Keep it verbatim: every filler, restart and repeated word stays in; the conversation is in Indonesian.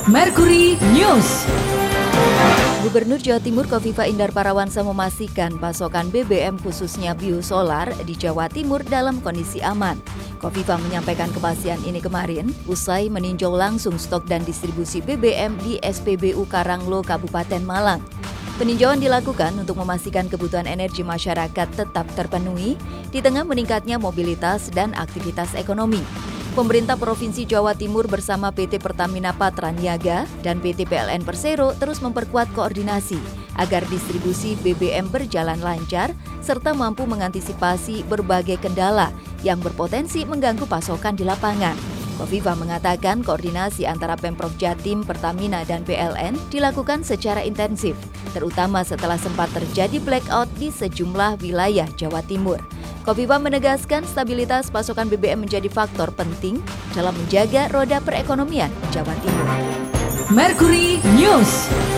Mercury News. Gubernur Jawa Timur Kofifa Indar Parawansa memastikan pasokan B B M khususnya biosolar di Jawa Timur dalam kondisi aman. Kofifa menyampaikan kepastian ini kemarin usai meninjau langsung stok dan distribusi B B M di S P B U Karanglo, Kabupaten Malang. Peninjauan dilakukan untuk memastikan kebutuhan energi masyarakat tetap terpenuhi di tengah meningkatnya mobilitas dan aktivitas ekonomi. Pemerintah Provinsi Jawa Timur bersama P T Pertamina Patraniaga dan P T P L N Persero terus memperkuat koordinasi agar distribusi B B M berjalan lancar serta mampu mengantisipasi berbagai kendala yang berpotensi mengganggu pasokan di lapangan. Kofifa mengatakan koordinasi antara Pemprov Jatim, Pertamina, dan P L N dilakukan secara intensif, terutama setelah sempat terjadi blackout di sejumlah wilayah Jawa Timur. Kofifa menegaskan stabilitas pasokan B B M menjadi faktor penting dalam menjaga roda perekonomian Jawa Timur. Mercury News.